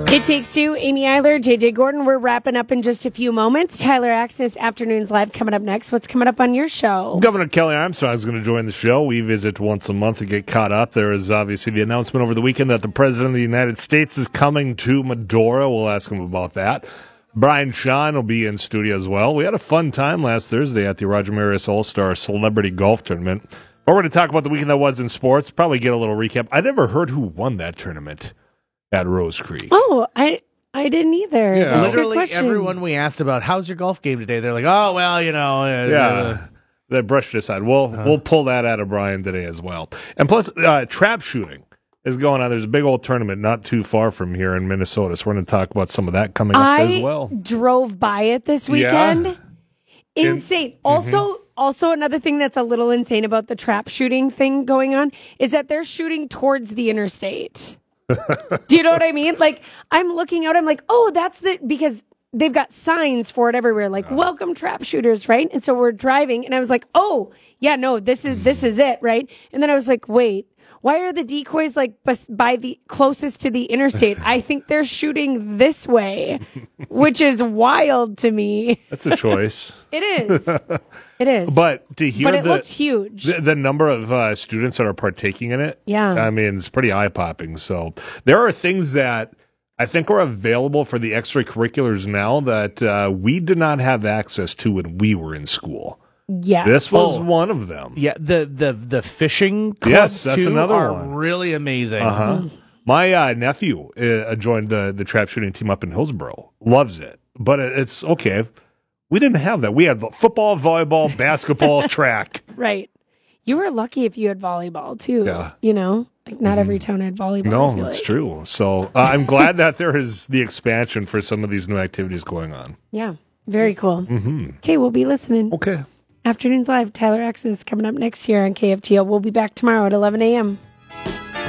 It Takes Two, Amy Eiler, JJ Gordon. We're wrapping up in just a few moments. Tyler Axis, Afternoons Live coming up next. What's coming up on your show? Governor Kelly Armstrong is going to join the show. We visit once a month to get caught up. There is obviously the announcement over the weekend that the President of the United States is coming to Medora. We'll ask him about that. Brian Shawn will be in studio as well. We had a fun time last Thursday at the Roger Maris All-Star Celebrity Golf Tournament. We're going to talk about the weekend that was in sports, probably get a little recap. I never heard who won that tournament at Rose Creek. Oh, I didn't either. Yeah. Literally everyone we asked about, how's your golf game today? They're like, oh, well, you know. Yeah. They brushed it aside. We'll pull that out of Brian today as well. And plus, trap shooting is going on. There's a big old tournament not too far from here in Minnesota, so we're going to talk about some of that coming up as well. I drove by it this weekend. Yeah. Insane. Also, another thing that's a little insane about the trap shooting thing going on is that they're shooting towards the interstate. Do you know what I mean? Like, I'm looking out, I'm like, oh, that's because they've got signs for it everywhere, like, welcome trap shooters, right? And so we're driving, and I was like, oh, yeah, no, this is it, right? And then I was like, wait, why are the decoys, like, by the closest to the interstate? I think they're shooting this way, which is wild to me. That's a choice. It is. It is. But to hear it looked huge. The number of students that are partaking in it, yeah, I mean, it's pretty eye-popping. So there are things that I think are available for the extracurriculars now that we did not have access to when we were in school. Yeah, this was one of them. Yeah, the fishing clubs that's too another are one. Really amazing. My nephew joined the trap shooting team up in Hillsborough. Loves it, but it's okay. We didn't have that. We had football, volleyball, basketball, track. Right. You were lucky if you had volleyball too. Yeah. You know, like not every town had volleyball. No, that's true. So I'm glad that there is the expansion for some of these new activities going on. Yeah. Very cool. Okay, we'll be listening. Okay. Afternoons Live, Tyler Axis coming up next year on KFTO. We'll be back tomorrow at 11 a.m.